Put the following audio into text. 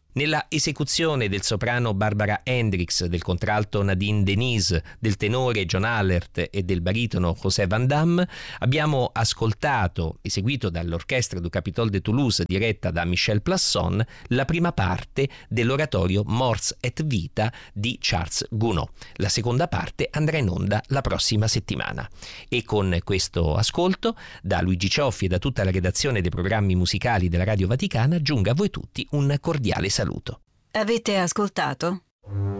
Nella esecuzione del soprano Barbara Hendricks, del contralto Nadine Denise, del tenore John Allert e del baritono José Van Damme, abbiamo ascoltato, eseguito dall'Orchestra du Capitole de Toulouse diretta da Michel Plasson, la prima parte dell'oratorio Mors et Vita di Charles Gounod. La seconda parte andrà in onda la prossima settimana. E con questo ascolto, da Luigi Cioffi e da tutta la redazione dei programmi musicali della Radio Vaticana, giunga a voi tutti un cordiale saluto. Avete ascoltato